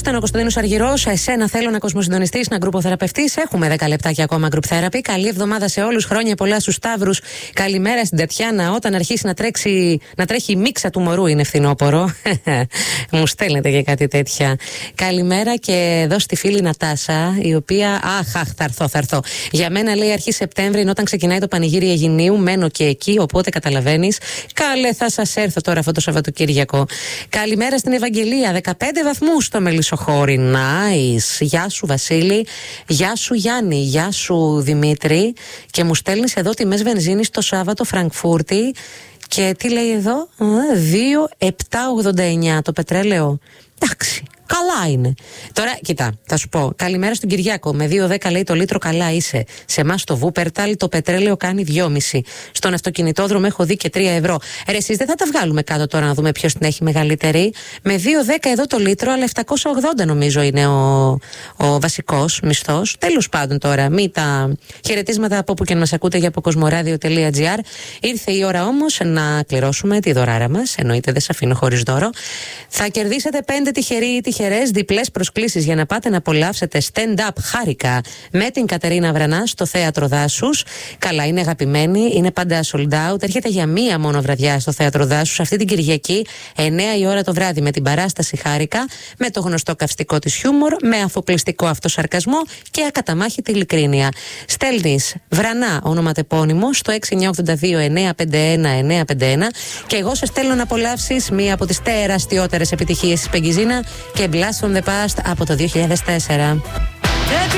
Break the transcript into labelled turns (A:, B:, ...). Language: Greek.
A: Ήταν ο Κωνσταντίνος Αργυρός. Εσένα θέλω να κοσμοσυντονιστείς, να γκρουποθεραπευτείς. Έχουμε 10 λεπτάκια ακόμα group therapy. Καλή εβδομάδα σε όλους. Χρόνια πολλά στους Σταύρους. Καλημέρα στην Τατιάνα. Όταν αρχίσει να τρέχει η μίξα του μωρού, είναι φθινόπωρο. Μου στέλνετε και κάτι τέτοια. Καλημέρα και εδώ στη φίλη Νατάσα, η οποία. Θα έρθω. Για μένα λέει αρχή Σεπτέμβρη, είναι όταν ξεκινάει το πανηγύρι Αιγινίου. Μένω και εκεί, οπότε καταλαβαίνεις. Καλέ, θα σας έρθω τώρα αυτό το Σαββατοκύριακο. Καλημέρα στην Ευαγγελία. 15 βαθμούς στο Μελισσοχώρι. Nice. Γεια σου Βασίλη. Γεια σου Γιάννη. Γεια σου Δημήτρη. Και μου στέλνεις εδώ τιμές βενζίνης το Σάββατο Φραγκφούρτη. Και τι λέει εδώ? 2,789 το πετρέλαιο. Εντάξει. Καλά είναι. Τώρα, κοιτά, θα σου πω. Καλημέρα στον Κυριάκο. Με 2,10 λέει το λίτρο, καλά είσαι. Σε εμάς το Βούπερταλ το πετρέλαιο κάνει 2,5. Στον αυτοκινητόδρομο έχω δει και 3 ευρώ. Εσείς δεν θα τα βγάλουμε κάτω τώρα να δούμε ποιος την έχει μεγαλύτερη. Με 2,10 εδώ το λίτρο, αλλά 780 νομίζω είναι ο βασικός μισθός. Τέλος πάντων τώρα, μη τα χαιρετίσματα από όπου και να μας ακούτε για από κοσμοradio.gr. Ήρθε η ώρα όμως να κληρώσουμε τη δωράρα μας. Εννοείται, δεν σε αφήνω χωρίς δώρο. Θα κερδίσετε 5 τυχεροί ή τυχερές διπλές προσκλήσεις για να πάτε να απολαύσετε stand-up χάρηκα με την Κατερίνα Βρανά στο Θέατρο Δάσους. Καλά, είναι αγαπημένη, είναι πάντα sold out. Έρχεται για μία μόνο βραδιά στο Θέατρο Δάσους αυτή την Κυριακή, 9 η ώρα το βράδυ, με την παράσταση χάρηκα, με το γνωστό καυστικό της χιούμορ, με αφοπλιστικό αυτοσαρκασμό και ακαταμάχητη ειλικρίνεια. Στέλνεις Βρανά, ονοματεπώνυμο, στο 6982-951-951 και εγώ σε στέλνω να απολαύσεις μία από τις τεραστιότερες επιτυχίες της Πεγκιζίνα και Blast from the Past από το 2004.